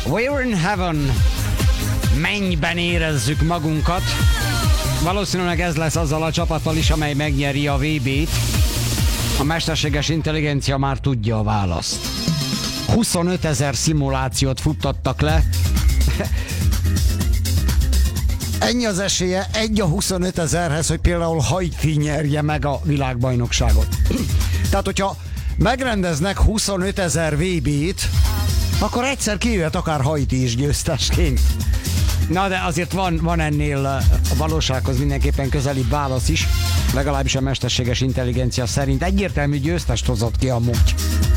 We're in heaven. Mennyben érezzük magunkat. Valószínűleg ez lesz azzal a csapattal is, amely megnyeri a VB-t. A mesterséges intelligencia már tudja a választ. 25 000 szimulációt futtattak le. Ennyi az esélye, 1 a 25 000-hez, hogy például Haiti nyerje meg a világbajnokságot. Tehát, hogyha megrendeznek 25 000 VB-t, akkor egyszer kijöhet akár Haiti is győztesként. Na, de azért van ennél a valósághoz mindenképpen közelibb válasz is, legalábbis a mesterséges intelligencia szerint. Egyértelmű győztest hozott ki amúgy.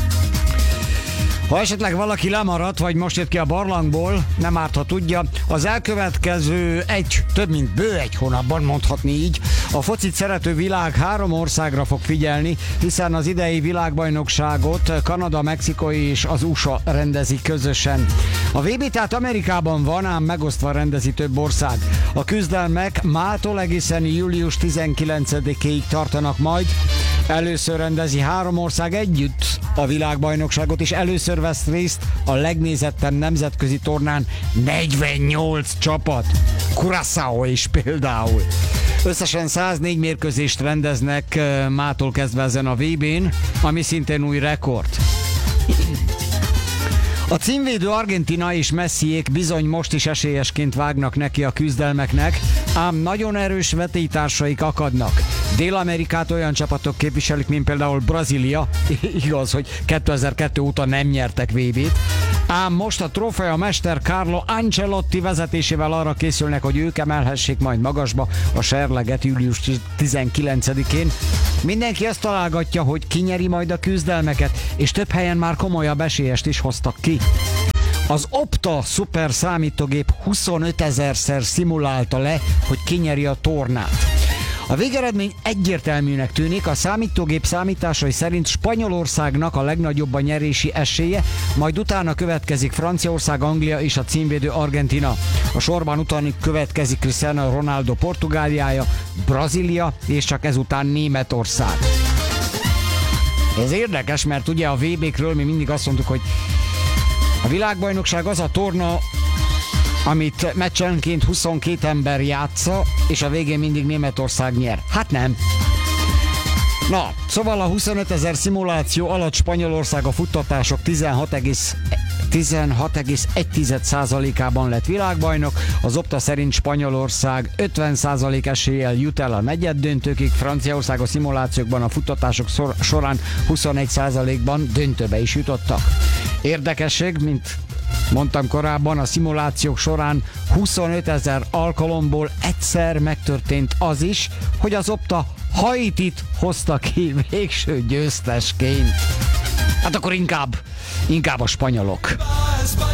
Ha esetleg valaki lemaradt, vagy most jött ki a barlangból, nem árt, ha tudja, az elkövetkező több mint bő egy hónapban, mondhatni így, a focit szerető világ 3 országra fog figyelni, hiszen az idei világbajnokságot Kanada, Mexikó és az USA rendezi közösen. A VB tehát Amerikában van, ám megosztva rendezi több ország. A küzdelmek mától egészen július 19-ig tartanak majd. Először rendezi 3 ország együtt a világbajnokságot, és először vesz részt a legnézettebb nemzetközi tornán 48 csapat. Curaçao is például. Összesen 104 mérkőzést rendeznek mától kezdve ezen a VB-n, ami szintén új rekord. A címvédő Argentina és Messiék bizony most is esélyesként vágnak neki a küzdelmeknek, ám nagyon erős vetélytársaik akadnak. Dél-Amerikát olyan csapatok képviselik, mint például Brazília, igaz, hogy 2002 óta nem nyertek VB-t, ám most a trófea mester Carlo Ancelotti vezetésével arra készülnek, hogy ők emelhessék majd magasba a serleget július 19-én. Mindenki azt találgatja, hogy ki nyeri majd a küzdelmeket, és több helyen már komolyabb esélyest is hoztak ki. Az Opta szuper számítógép 25 000-szer szimulálta le, hogy ki nyeri a tornát. A végeredmény egyértelműnek tűnik, a számítógép számításai szerint Spanyolországnak a legnagyobb a nyerési esélye, majd utána következik Franciaország, Anglia és a címvédő Argentina. A sorban utána következik Cristiano Ronaldo Portugáliája, Brazília és csak ezután Németország. Ez érdekes, mert ugye a VB-kről mi mindig azt mondtuk, hogy a világbajnokság az a torna, amit meccsenként 22 ember játsza, és a végén mindig Németország nyer. Hát nem. Na, szóval a 25 000 szimuláció alatt Spanyolország a futtatások 16,1%-ában lett világbajnok, az Opta szerint Spanyolország 50% eséllyel jut el a negyeddöntőkig, Franciaország a szimulációkban a futtatások során 21%-ban döntőbe is jutottak. Érdekesség, mint mondtam korábban, a szimulációk során 25 000 alkalomból egyszer megtörtént az is, hogy az Opta Haitit hozta ki végső győztesként. Hát akkor inkább a spanyolok.